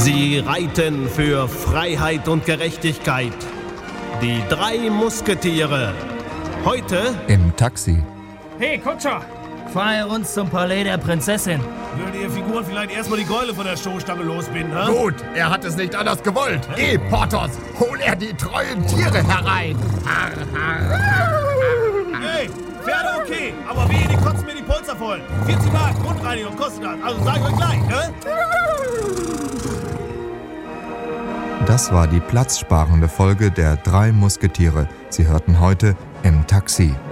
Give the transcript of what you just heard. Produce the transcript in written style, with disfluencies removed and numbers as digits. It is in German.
Sie reiten für Freiheit und Gerechtigkeit. Die 3 Musketiere. Heute im Taxi. Hey, Kutscher! Feier uns zum Palais der Prinzessin. Würde Ihr Figuren vielleicht erstmal die Keule von der Stoßstange losbinden, ha? Gut, er hat es nicht anders gewollt. Geh, Porthos, hol er die treuen Tiere herein. Har, har. Hey, Pferde okay, aber wehe, die kotzen mir die Polster voll. 40 Mark, Grundreinigung kostet das. Also sag ich euch gleich, ne? Das war die platzsparende Folge der 3 Musketiere. Sie hörten heute im Taxi.